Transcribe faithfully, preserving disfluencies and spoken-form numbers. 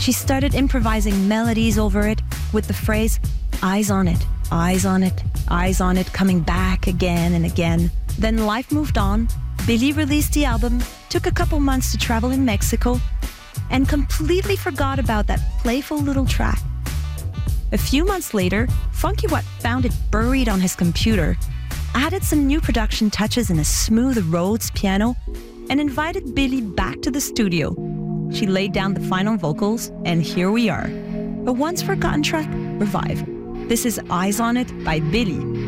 She started improvising melodies over it with the phrase, eyes on it, eyes on it, eyes on it, coming back again and again. Then life moved on. Billie released the album, took a couple months to travel in Mexico, and completely forgot about that playful little track. A few months later, Funky Watt found it buried on his computer, added some new production touches in a smooth Rhodes piano, and invited Billie back to the studio. She laid down the final vocals, and here we are. A once-forgotten track revived. This is Eyes on It by Billie.